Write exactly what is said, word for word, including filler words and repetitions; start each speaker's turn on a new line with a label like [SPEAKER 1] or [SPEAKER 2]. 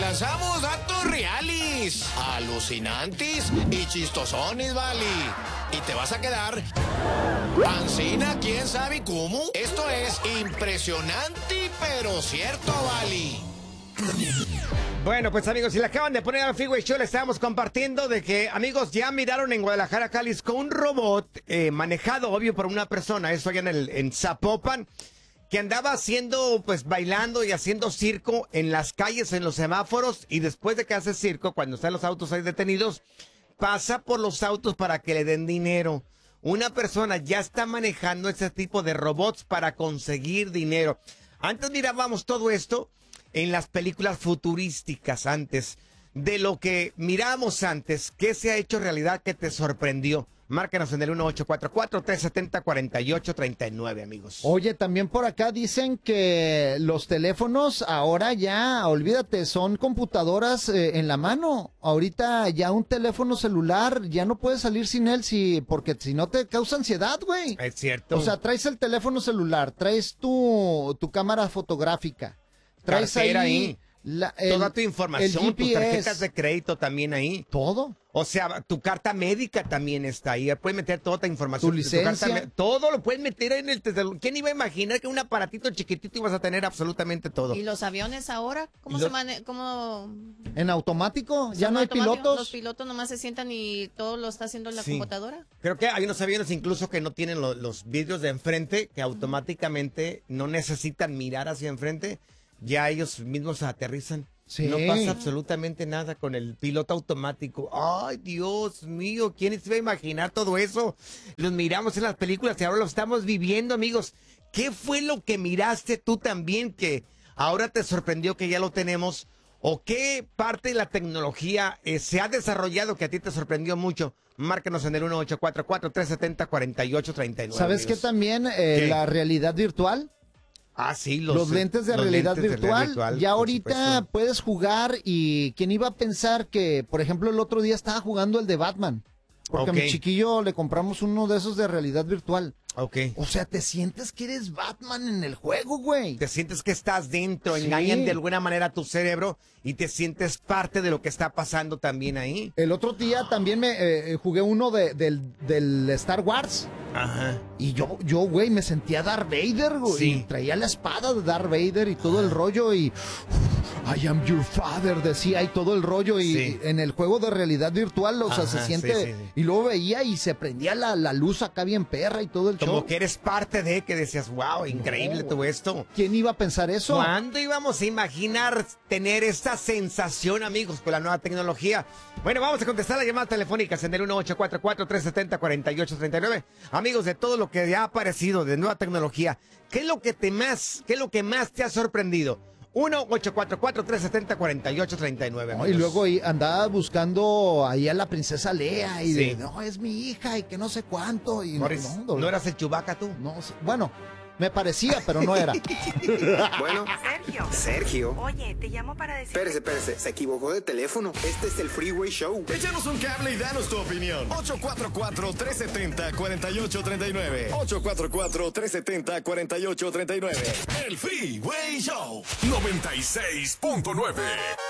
[SPEAKER 1] lanzamos datos reales, alucinantes y chistosones, vale. Y te vas a quedar pancina, quién sabe cómo. Esto es impresionante, pero cierto, vale.
[SPEAKER 2] Bueno, pues amigos, si le acaban de poner al Freeway Show, le estábamos compartiendo de que, amigos, ya miraron en Guadalajara, Jalisco, un robot eh, manejado, obvio, por una persona, eso allá en, el, en Zapopan, que andaba haciendo, pues, bailando y haciendo circo en las calles, en los semáforos, y después de que hace circo, cuando están los autos ahí detenidos, pasa por los autos para que le den dinero. Una persona ya está manejando ese tipo de robots para conseguir dinero. Antes mirábamos todo esto en las películas futurísticas antes, de lo que mirábamos antes, ¿qué se ha hecho realidad que te sorprendió? Márcanos en el uno ocho cuatro cuatro, tres siete cero, cuatro ocho tres nueve, amigos.
[SPEAKER 3] Oye, también por acá dicen que los teléfonos ahora ya, olvídate, son computadoras eh, en la mano. Ahorita ya un teléfono celular, ya no puedes salir sin él, si, porque si no te causa ansiedad, güey.
[SPEAKER 2] Es cierto.
[SPEAKER 3] O sea, traes el teléfono celular, traes tu, tu cámara fotográfica, traes
[SPEAKER 2] Cartera
[SPEAKER 3] ahí,
[SPEAKER 2] ahí.
[SPEAKER 3] La, el,
[SPEAKER 2] toda tu información, tus tarjetas de crédito también ahí.
[SPEAKER 3] Todo.
[SPEAKER 2] O sea, tu carta médica también está ahí. Puedes meter toda tu información.
[SPEAKER 3] Tu licencia.
[SPEAKER 2] Tu carta, todo lo puedes meter en el teléfono. ¿Quién iba a imaginar que un aparatito chiquitito ibas a tener absolutamente todo?
[SPEAKER 4] ¿Y los aviones ahora? ¿Cómo se manejan? ¿Cómo...
[SPEAKER 3] ¿En automático? ¿Ya no hay
[SPEAKER 4] automático?
[SPEAKER 3] pilotos?
[SPEAKER 4] Los pilotos nomás se sientan y todo lo está haciendo la
[SPEAKER 2] Sí.
[SPEAKER 4] computadora.
[SPEAKER 2] Creo que hay unos aviones incluso que no tienen lo, los vidrios de enfrente, que automáticamente no necesitan mirar hacia enfrente. Ya ellos mismos aterrizan.
[SPEAKER 3] Sí.
[SPEAKER 2] No pasa absolutamente nada con el piloto automático. Ay, Dios mío, ¿quién se iba a imaginar todo eso? Los miramos en las películas y ahora lo estamos viviendo, amigos. ¿Qué fue lo que miraste tú también que ahora te sorprendió que ya lo tenemos? ¿O qué parte de la tecnología eh, se ha desarrollado que a ti te sorprendió mucho? Márcanos en el uno ocho cuatro cuatro, tres siete cero, cuatro ocho tres nueve.
[SPEAKER 3] ¿Sabes qué también? Eh,
[SPEAKER 2] ¿Qué?
[SPEAKER 3] La realidad virtual.
[SPEAKER 2] Ah, sí, los,
[SPEAKER 3] Los lentes de
[SPEAKER 2] los
[SPEAKER 3] realidad
[SPEAKER 2] lentes de
[SPEAKER 3] virtual.
[SPEAKER 2] realidad virtual,
[SPEAKER 3] Ya
[SPEAKER 2] por
[SPEAKER 3] ahorita
[SPEAKER 2] supuesto.
[SPEAKER 3] puedes jugar y quién iba a pensar que, por ejemplo, el otro día estaba jugando el de Batman. Porque
[SPEAKER 2] Ok.
[SPEAKER 3] a mi chiquillo le compramos uno de esos de realidad virtual.
[SPEAKER 2] Ok.
[SPEAKER 3] O sea, te sientes que eres Batman en el juego, güey.
[SPEAKER 2] Te sientes que estás dentro,
[SPEAKER 3] Sí.
[SPEAKER 2] engañan de alguna manera a tu cerebro y te sientes parte de lo que está pasando también ahí.
[SPEAKER 3] El otro día también me eh, jugué uno de, del, del Star Wars.
[SPEAKER 2] Ajá.
[SPEAKER 3] Y yo, yo, güey, me sentía Darth Vader, güey.
[SPEAKER 2] Sí.
[SPEAKER 3] Y traía la espada de Darth Vader y todo el rollo y... I am your father, decía, y todo el rollo. Y
[SPEAKER 2] Sí.
[SPEAKER 3] en el juego de realidad virtual, o sea,
[SPEAKER 2] Ajá,
[SPEAKER 3] se siente...
[SPEAKER 2] sí, sí, sí.
[SPEAKER 3] Y luego veía y se prendía la, la luz acá bien perra y todo el
[SPEAKER 2] Como
[SPEAKER 3] show.
[SPEAKER 2] que eres parte de que decías, wow, increíble
[SPEAKER 3] No,
[SPEAKER 2] todo esto.
[SPEAKER 3] ¿Quién iba a pensar eso?
[SPEAKER 2] ¿Cuándo íbamos a imaginar tener esta sensación, amigos, con la nueva tecnología? Bueno, vamos a contestar las llamadas telefónicas en el uno ocho cuatro cuatro, tres siete cero, cuatro ocho tres nueve. Amigos, de todo lo que ya ha aparecido de nueva tecnología, ¿qué es lo que te más, qué es lo que más te ha sorprendido? uno ocho cuatro cuatro, tres siete cero, cuatro ocho tres nueve.
[SPEAKER 3] No, y luego ahí andaba buscando ahí a la princesa Lea y
[SPEAKER 2] Sí.
[SPEAKER 3] de, no, es mi hija y que no sé cuánto. Y
[SPEAKER 2] Morris,
[SPEAKER 3] no,
[SPEAKER 2] ¿no,
[SPEAKER 3] no,
[SPEAKER 2] eras el Chewbacca tú?
[SPEAKER 3] no sé. Bueno, me parecía, pero no era.
[SPEAKER 5] Bueno,
[SPEAKER 6] Sergio.
[SPEAKER 5] Sergio.
[SPEAKER 6] Oye, te llamo para decir...
[SPEAKER 5] Espérese, espérese, se equivocó de teléfono. Este es el Freeway Show.
[SPEAKER 1] Échanos un cable y danos tu opinión. ocho cuatro cuatro, tres siete cero, cuatro ocho tres nueve. ocho cuatro cuatro, tres siete cero, cuatro ocho tres nueve. El Freeway Show. noventa y seis punto nueve.